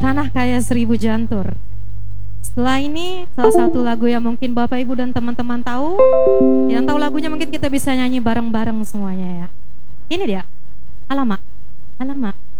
Tanah Kaya Seribu Jantur. Setelah ini salah satu lagu yang mungkin Bapak Ibu dan teman-teman tahu. Yang tahu lagunya mungkin kita bisa nyanyi bareng-bareng semuanya ya. Ini dia. Alamak. Alamak.